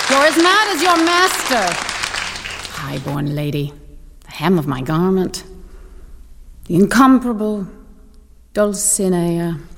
You're as mad as your master. High-born lady, the hem of my garment, the incomparable Dulcinea.